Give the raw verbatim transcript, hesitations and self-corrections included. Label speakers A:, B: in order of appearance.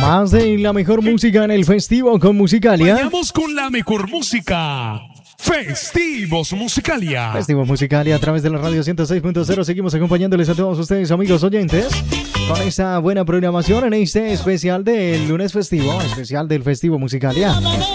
A: Más de la mejor música en el festivo con Musicalia.
B: Vayamos con la mejor música. Festivos Musicalia.
A: Festivos Musicalia a través de la radio ciento seis punto cero. Seguimos acompañándoles a todos ustedes, amigos oyentes, con esta buena programación en este especial del lunes festivo, especial del Festivo Musicalia.